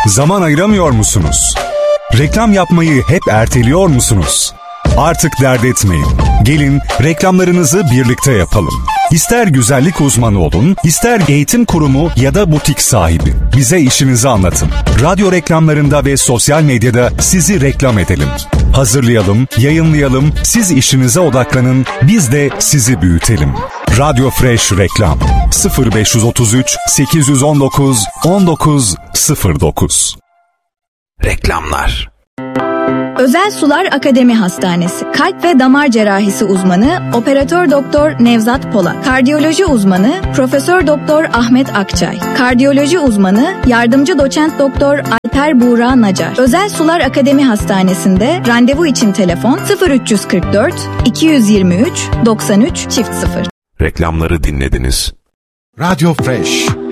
Zaman ayıramıyor musunuz? Reklam yapmayı hep erteliyor musunuz? Artık dert etmeyin. Gelin reklamlarınızı birlikte yapalım. İster güzellik uzmanı olun, ister eğitim kurumu ya da butik sahibi. Bize işinizi anlatın. Radyo reklamlarında ve sosyal medyada sizi reklam edelim. Hazırlayalım, yayınlayalım, siz işinize odaklanın, biz de sizi büyütelim. Radyo Fresh Reklam 0533 819 1909. Reklamlar. Özel Sular Akademi Hastanesi. Kalp ve damar cerrahisi uzmanı Operatör Doktor Nevzat Polat. Kardiyoloji uzmanı Profesör Doktor Ahmet Akçay. Kardiyoloji uzmanı Yardımcı Doçent Doktor Alper Buğra Nacar. Özel Sular Akademi Hastanesi'nde randevu için telefon 0344 223 93 0. Reklamları dinlediniz. Radyo Fresh